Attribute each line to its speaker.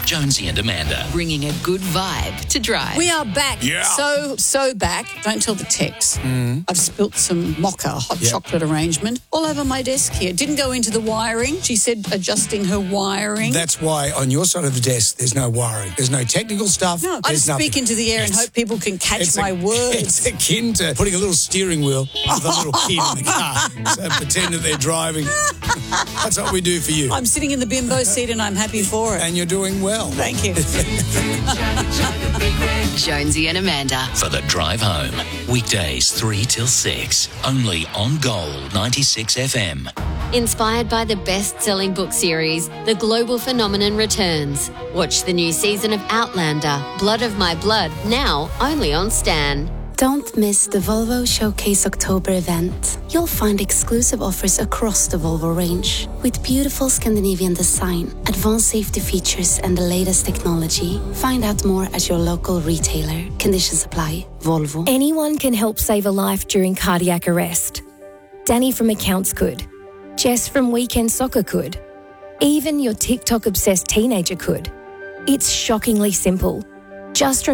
Speaker 1: Jonesy and Amanda.
Speaker 2: Bringing a good vibe to drive.
Speaker 3: We are back.
Speaker 4: Yeah.
Speaker 3: So back. Don't tell the Tex. I've spilt some mocha, hot chocolate arrangement, all over my desk here. Didn't go into the wiring. She said adjusting her wiring.
Speaker 4: That's why on your side of the desk, there's no wiring. There's no technical stuff.
Speaker 3: No, I just speak into the air and hope people can catch my words.
Speaker 4: It's akin to putting a little steering wheel with a little kid in the car. So pretend that they're driving. That's what we do for you.
Speaker 3: I'm sitting in the bimbo seat and I'm happy for it.
Speaker 4: And you're doing well.
Speaker 3: Thank you.
Speaker 2: Jonesy and Amanda.
Speaker 1: For the drive home. Weekdays 3 till 6. Only on Gold 96 FM.
Speaker 5: Inspired by the best-selling book series, The Global Phenomenon returns. Watch the new season of Outlander, Blood of My Blood, now only on Stan.
Speaker 6: Don't miss the Volvo Showcase October event. You'll find exclusive offers across the Volvo range, with beautiful Scandinavian design, advanced safety features, and the latest technology. Find out more at your local retailer. Conditions apply. Volvo.
Speaker 7: Anyone can help save a life during cardiac arrest. Danny from Accounts could. Jess from Weekend Soccer could. Even your TikTok-obsessed teenager could. It's shockingly simple. Just